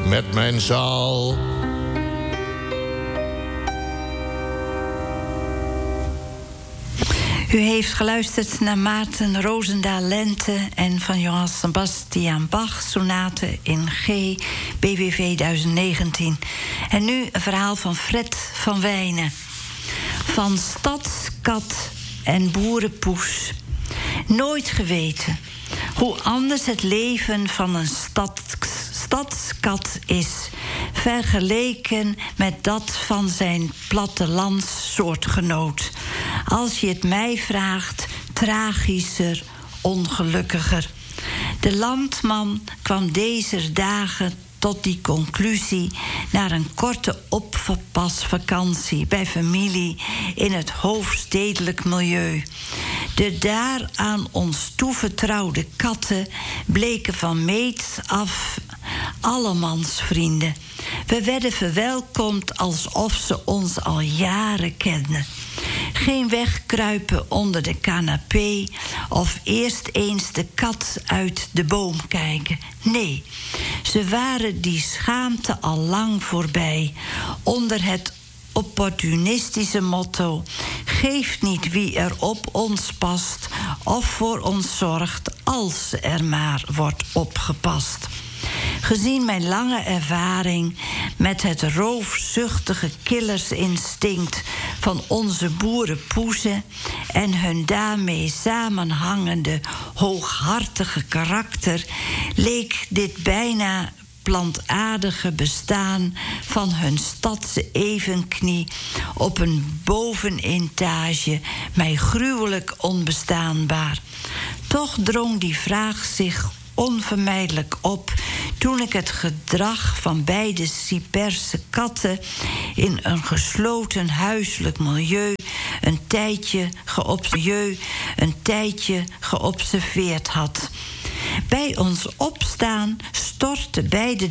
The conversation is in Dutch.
met mijn zaal. U heeft geluisterd naar Maarten Roosendaal Lente en van Johann Sebastian Bach sonaten in G, BWV 1019. En nu een verhaal van Fred van Wijnen. Van stadskat en boerenpoes. Nooit geweten hoe anders het leven van een stadskat is, vergeleken met dat van zijn plattelandssoortgenoot. Als je het mij vraagt, tragischer, ongelukkiger. De landman kwam deze dagen tot die conclusie na een korte oppasvakantie bij familie in het hoofdstedelijk milieu. De daaraan ons toevertrouwde katten bleken van meet af allemans vrienden. We werden verwelkomd alsof ze ons al jaren kenden. Geen wegkruipen onder de canapé of eerst eens de kat uit de boom kijken. Nee, ze waren die schaamte al lang voorbij. Onder het opportunistische motto: geeft niet wie er op ons past of voor ons zorgt als er maar wordt opgepast. Gezien mijn lange ervaring met het roofzuchtige killersinstinct van onze boerenpoezen en hun daarmee samenhangende hooghartige karakter, leek dit bijna plantaardige bestaan van hun stadse evenknie op een bovenetage mij gruwelijk onbestaanbaar. Toch drong die vraag zich onvermijdelijk op toen ik het gedrag van beide Cyperse katten in een gesloten huiselijk milieu een tijdje geobserveerd had. Bij ons opstaan stortten beide